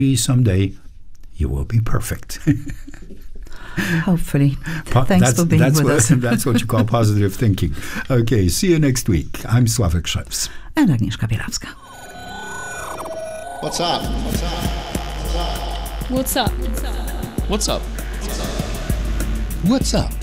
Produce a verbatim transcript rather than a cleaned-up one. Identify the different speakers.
Speaker 1: someday you will be perfect.
Speaker 2: Hopefully.
Speaker 1: Po-
Speaker 2: Thanks
Speaker 1: that's,
Speaker 2: for being
Speaker 1: that's
Speaker 2: with
Speaker 1: what,
Speaker 2: us.
Speaker 1: That's what you call positive thinking. Okay, see you next week. I'm Sławek Szewc.
Speaker 2: And Agnieszka Bielawska.
Speaker 3: What's up? What's up?
Speaker 4: What's up?
Speaker 3: What's up?
Speaker 5: What's up?